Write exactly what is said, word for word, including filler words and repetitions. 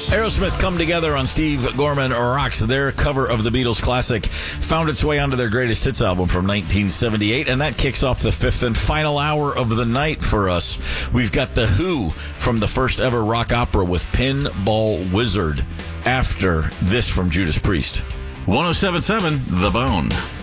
Aerosmith come together on Steve Gorman Rocks. Their cover of the Beatles classic found its way onto their greatest hits album from nineteen seventy-eight, and that kicks off the fifth and final hour of the night for us. We've got The Who from the first ever rock opera with Pinball Wizard after this from Judas Priest. one oh seven point seven The Bone.